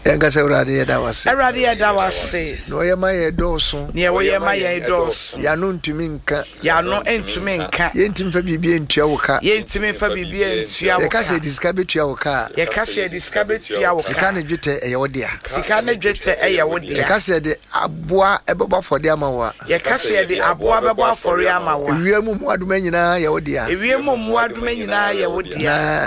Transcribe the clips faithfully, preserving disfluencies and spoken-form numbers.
Yankasa Uradi Edawasi. Eradi Edawasi. No Yamaya Dawson. Near Yamaya Dawson. Yanun to Minka. Yano Entuminka. Yentim Fabi and Tiawaka. Yentimi Fabi and Tiawaka. Yakasa discovered Tiawaka. Yakasa discovered Tiawaka. Sikane Jute Eyodia. Sikane Jete Eyawodia. Yakasa de Abua Eba for the Amawa. Yakasa de Abua Baba for Yamawa. Riamu Muadumena Yawodia. Riamu Muadumena Yawodia.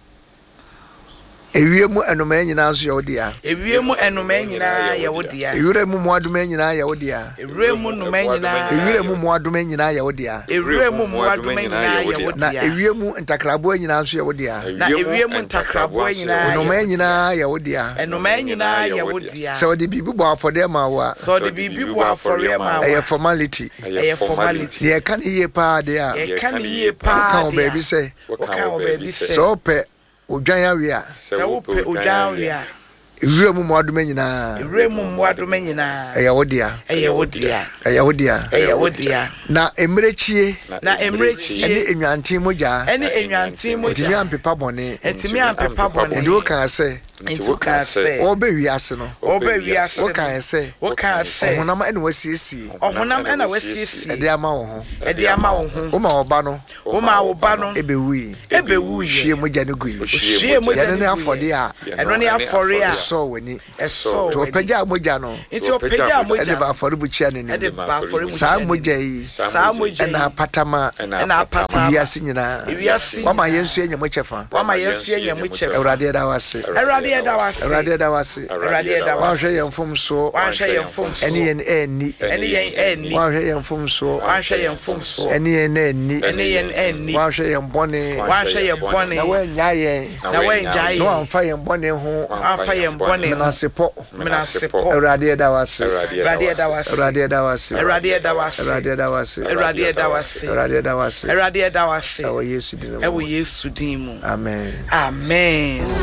Ewiemu enome nyina so yawodia. Ewiemu enome nyina yawodia. Ewiremu muadome nyina yawodia. Ewiremu nume nyina. Ewiremu muadome nyina yawodia. Ewiremu muadome nyina yawodia. Na ewiemu ntakrabo nyina so yawodia. Na ewiemu ntakrabo nyina. Enome nyina yawodia. Enome nyina yawodia. So the bibi bo afode ma wa. So the bibi bo afode ma wa. A formality. A formality. Ye kan ye pa de a. Ye kan ye pa. Kan o baby say. Kan o baby say. So pe Ojan awia. Se wo pe ojan awia. Ewiremu muadome nyina. Ewiremu muadome nyina. Eya wodia. Eya wodia. Eya wodia. Eya wodia. Na emrechie. Na emrechie. Ene enwantin moja. Ene enwantin moja. Entimi ampepa bone. Entimi ampepa bone. Ende wo kan se. Enti wo kan se. Obe wiase no. Obe wiase. Wo kan se. Wo kan se. Ohunam ene wasiesie. Ohunam ene wasiesie. Ede ama wo ho. Ede ama wo ho. Wo ma oba no. Wo ma oba no. Ebe wi. Ebe wi. Hwie moja ne gui. Hwie moja ne gui. Ene afode a. Eno ne afore a. So weni. Eso. To peja moja no. Enti opeja moja. Ede ba afore buchia ne ni. Ede ba afore buchia. Sa moja yi. Sa moja. Ena patama. Ena patama. Wiase nyina. Wiase. Wa ma yensu enya mochefa. Wa ma yensu enya mochefa. Eurade eda wase. Eurade eda wase. Eurade eda wase. Eurade eda wase. Wa hwe yen fom so. Wa hwe yen fom so. Eni yen eni. Eni yen eni. Wa hwe yen fom so. Wa hwe yen fom so. Eni yen eni. Eni yen eni. Wa hwe yen bone. Wa hwe yen bone. Na we nya yen. Na we nya yen. No amfa yen bone ho. Amfa yen bone. Menasepo. Menasepo. Eurade eda wase. Eurade eda wase. Eurade eda wase. Eurade eda wase. Eurade eda wase. Eurade eda wase. Eurade eda wase. Eurade eda wase. Ewo Yesu din mu. Ewo Yesu din mu. Amen. Amen.